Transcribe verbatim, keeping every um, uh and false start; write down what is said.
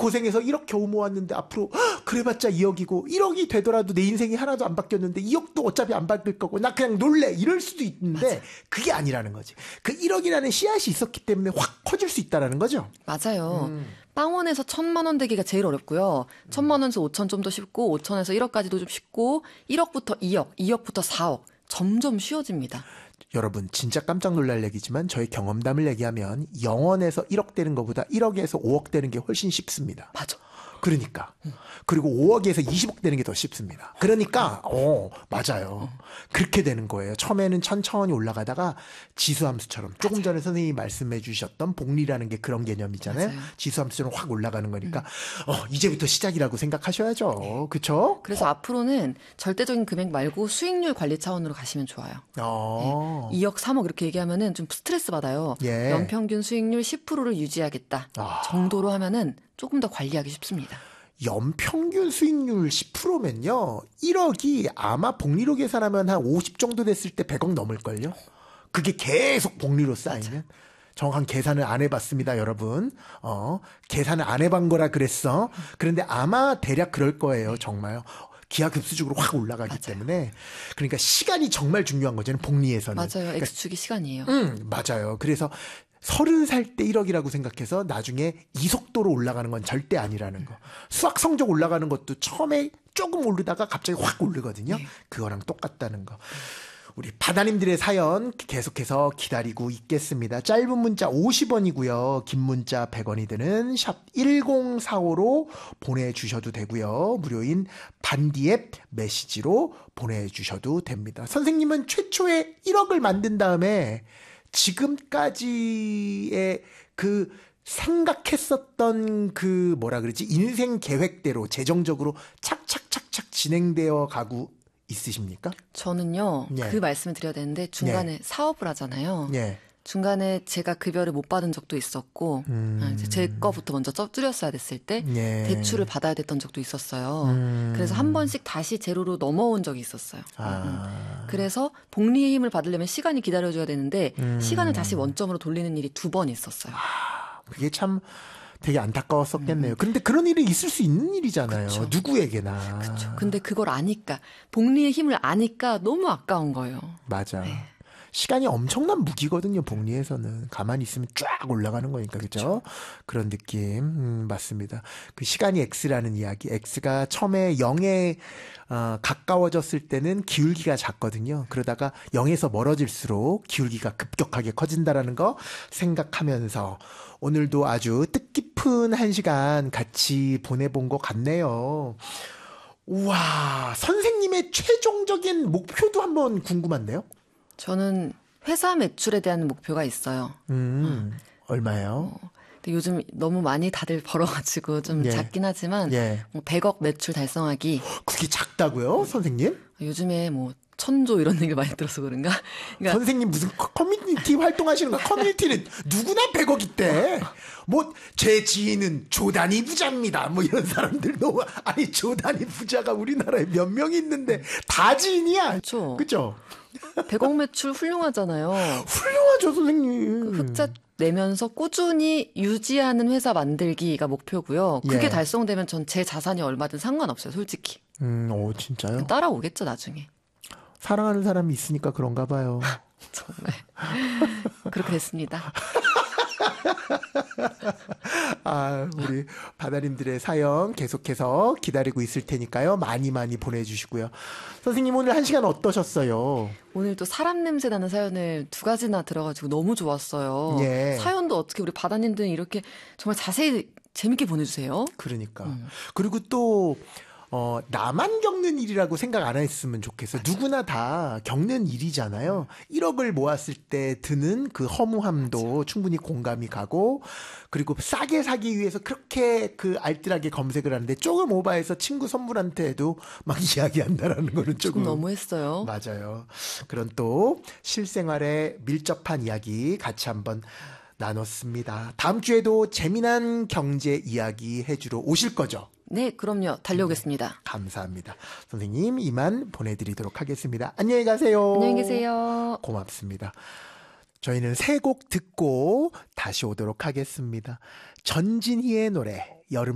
고생해서 일억 겨우 모았는데 앞으로 헉, 그래봤자 이억이고 일억이 되더라도 내 인생이 하나도 안 바뀌었는데 이억도 어차피 안 바뀔 거고 나 그냥 놀래 이럴 수도 있는데 맞아. 그게 아니라는 거지. 그 일억이라는 씨앗이 있었기 때문에 확 커질 수 있다라는 거죠. 맞아요. 음. 빵원에서 천만 원 되기가 제일 어렵고요. 천만 원에서 오천 좀 더 쉽고 오천에서 일억까지도 좀 쉽고 일억부터 이억, 이억부터 사억 점점 쉬워집니다. 여러분 진짜 깜짝 놀랄 얘기지만 저희 경험담을 얘기하면 영원에서 일억 되는 것보다 일억에서 오억 되는 게 훨씬 쉽습니다. 맞아. 그러니까 그리고 오억에서 이십억 되는 게 더 쉽습니다. 그러니까 어 맞아요. 그렇게 되는 거예요. 처음에는 천천히 올라가다가 지수함수처럼 조금 전에 선생님이 말씀해 주셨던 복리라는 게 그런 개념이잖아요. 맞아요. 지수함수처럼 확 올라가는 거니까 어 이제부터 시작이라고 생각하셔야죠. 그렇죠? 그래서 앞으로는 절대적인 금액 말고 수익률 관리 차원으로 가시면 좋아요. 어. 네. 이억, 삼억 이렇게 얘기하면은 좀 스트레스 받아요. 예. 연평균 수익률 십 퍼센트를 유지하겠다 아. 정도로 하면은 조금 더 관리하기 쉽습니다. 연평균 수익률 십 퍼센트면요. 일억이 아마 복리로 계산하면 한 오십 정도 됐을 때 백억 넘을걸요. 그게 계속 복리로 쌓이면. 정확한 계산을 안 해봤습니다, 여러분. 어, 계산을 안 해본 거라 그랬어. 그런데 아마 대략 그럴 거예요, 정말. 기하급수적으로 확 올라가기 맞아요. 때문에. 그러니까 시간이 정말 중요한 거죠, 복리에서는. 맞아요. 그러니까, X축이 시간이에요. 음, 맞아요. 그래서 서른 살 때 일억이라고 생각해서 나중에 이 속도로 올라가는 건 절대 아니라는 거. 수학 성적 올라가는 것도 처음에 조금 오르다가 갑자기 확 오르거든요. 네. 그거랑 똑같다는 거. 우리 바다님들의 사연 계속해서 기다리고 있겠습니다. 짧은 문자 오십 원이고요. 긴 문자 백 원이 드는 샵 일공사오로 보내주셔도 되고요. 무료인 반디 앱 메시지로 보내주셔도 됩니다. 선생님은 최초에 일억을 만든 다음에 지금까지의 그 생각했었던 그 뭐라 그러지 인생 계획대로 재정적으로 착착착착 진행되어 가고 있으십니까? 저는요. 예. 그 말씀을 드려야 되는데 중간에 예. 사업을 하잖아요. 예. 중간에 제가 급여를 못 받은 적도 있었고 음. 이제 제 거부터 먼저 쪄- 줄였어야 됐을 때 예. 대출을 받아야 됐던 적도 있었어요. 음. 그래서 한 번씩 다시 제로로 넘어온 적이 있었어요. 아. 그래서 복리의 힘을 받으려면 시간이 기다려줘야 되는데 음. 시간을 다시 원점으로 돌리는 일이 두 번 있었어요. 그게 참 되게 안타까웠었겠네요. 그런데 그런 일이 있을 수 있는 일이잖아요. 그쵸. 누구에게나. 그렇죠. 근데 그걸 아니까 복리의 힘을 아니까 너무 아까운 거예요. 맞아. 네. 시간이 엄청난 무기거든요. 복리에서는 가만히 있으면 쫙 올라가는 거니까 그죠? 그런 느낌 음, 맞습니다. 그 시간이 X라는 이야기. X가 처음에 영에 어, 가까워졌을 때는 기울기가 작거든요. 그러다가 영에서 멀어질수록 기울기가 급격하게 커진다라는 거 생각하면서 오늘도 아주 뜻깊은 한 시간 같이 보내본 것 같네요. 우와, 선생님의 최종적인 목표도 한번 궁금한데요? 저는 회사 매출에 대한 목표가 있어요. 음, 얼마예요? 어, 근데 요즘 너무 많이 다들 벌어가지고 좀 예. 작긴 하지만 예. 뭐 백억 매출 달성하기. 그게 작다고요, 선생님? 요즘에 뭐 천조 이런 얘기 많이 들어서 그런가? 그러니까 선생님 무슨 커- 커뮤니티 활동하시는 거? 커뮤니티는 누구나 백억 있대. 뭐 제 지인은 조단위 부자입니다. 뭐 이런 사람들 너무 아니 조단위 부자가 우리나라에 몇 명 있는데 다 지인이야. 그쵸. 그죠? 백억 매출 훌륭하잖아요. 훌륭하죠, 선생님. 흑자 내면서 꾸준히 유지하는 회사 만들기가 목표고요. 그게 예. 달성되면 전 제 자산이 얼마든 상관없어요, 솔직히. 음, 오 진짜요? 따라오겠죠, 나중에. 사랑하는 사람이 있으니까 그런가 봐요. 정말. 그렇게 됐습니다. 아, 우리 바다님들의 사연 계속해서 기다리고 있을 테니까요. 많이 많이 보내주시고요. 선생님 오늘 한 시간 어떠셨어요? 오늘 또 사람 냄새 나는 사연을 두 가지나 들어가지고 너무 좋았어요. 예. 사연도 어떻게 우리 바다님들은 이렇게 정말 자세히 재밌게 보내주세요. 그러니까. 음. 그리고 또 어, 나만 겪는 일이라고 생각 안 했으면 좋겠어요. 누구나 다 겪는 일이잖아요. 일억을 모았을 때 드는 그 허무함도 충분히 공감이 가고, 그리고 싸게 사기 위해서 그렇게 그 알뜰하게 검색을 하는데 조금 오바해서 친구 선물한테도 막 이야기한다라는 거는 조금 조금 너무했어요. 맞아요. 그런 또 실생활에 밀접한 이야기 같이 한번 나눴습니다. 다음 주에도 재미난 경제 이야기 해주러 오실 거죠? 네, 그럼요. 달려오겠습니다. 감사합니다. 선생님 이만 보내드리도록 하겠습니다. 안녕히 가세요. 안녕히 계세요. 고맙습니다. 저희는 세 곡 듣고 다시 오도록 하겠습니다. 전진희의 노래 여름